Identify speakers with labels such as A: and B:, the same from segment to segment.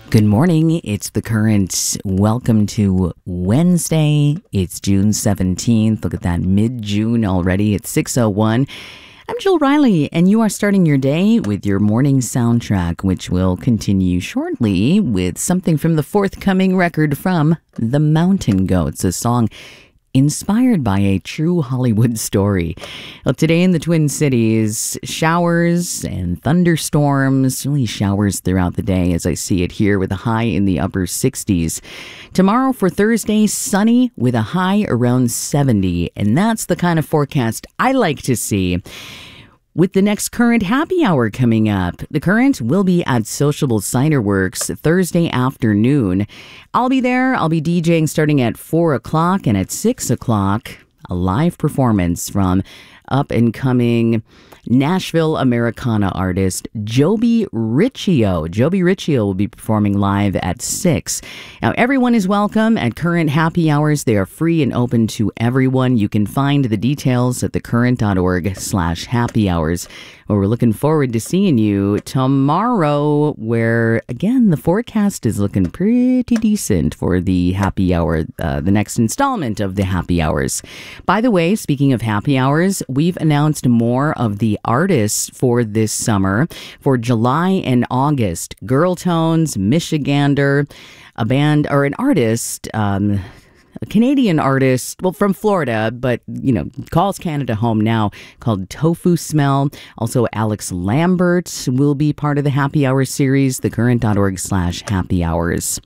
A: Good morning. It's The Current. Welcome to Wednesday. It's June 17th. Look at that, mid-June already. It's 6:01. I'm Jill Riley, and you are starting your day with your morning soundtrack, which will continue shortly with something from the forthcoming record from The Mountain Goats, a song inspired by a true Hollywood story. Well, today in the Twin Cities, showers and thunderstorms, really showers throughout the day as I see it here with a high in the upper 60s. Tomorrow for Thursday, sunny with a high around 70, and that's the kind of forecast I like to see. With the next Current Happy Hour coming up, The Current will be at Sociable Cider Works Thursday afternoon. I'll be there. I'll be DJing starting at 4 o'clock, and at 6 o'clock, a live performance from up-and-coming Nashville Americana artist Joby Riccio. Joby Riccio will be performing live at 6. Now, everyone is welcome at Current Happy Hours. They are free and open to everyone. You can find the details at thecurrent.org/happy hours. Well, we're looking forward to seeing you tomorrow, where, again, the forecast is looking pretty decent for the happy hour, the next installment of the happy hours. By the way, speaking of happy hours, we've announced more of the artists for this summer. For July and August, Girl Tones, Michigander, a band or an artist, a Canadian artist, well, from Florida, but, calls Canada home now, called Tofu Smell. Also, Alex Lambert will be part of the Happy Hour series, thecurrent.org/happy hours.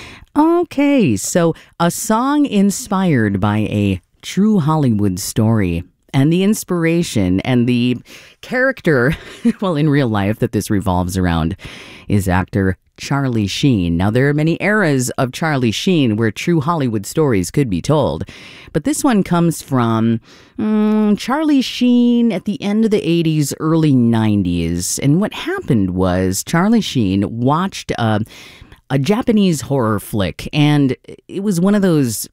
A: Okay, so a song inspired by a true Hollywood story. And the inspiration and the character, well, in real life that this revolves around is actor Charlie Sheen. Now, there are many eras of Charlie Sheen where true Hollywood stories could be told. But this one comes from Charlie Sheen at the end of the 80s, early 90s. And what happened was Charlie Sheen watched a Japanese horror flick. And it was one of those,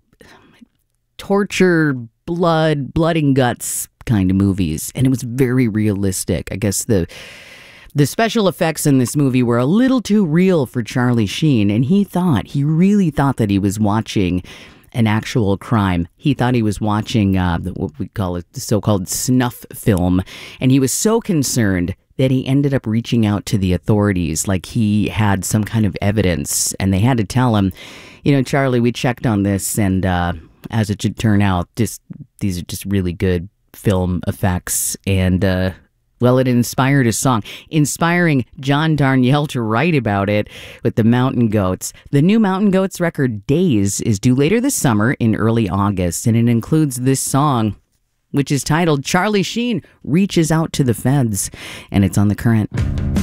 A: torture, blood and guts kind of movies. And it was very realistic. I guess the special effects in this movie were a little too real for Charlie Sheen, and he really thought that he was watching an actual crime. He thought he was watching what we call it, the so-called snuff film, and he was so concerned that he ended up reaching out to the authorities like he had some kind of evidence, and they had to tell him, Charlie, we checked on this, and as it should turn out, these are just really good film effects, and well, it inspired a song, inspiring John Darnielle to write about it with the Mountain Goats. The new Mountain Goats record, Days, is due later this summer in early August, and it includes this song, which is titled Charlie Sheen Reaches Out to the Feds, and it's on The Current.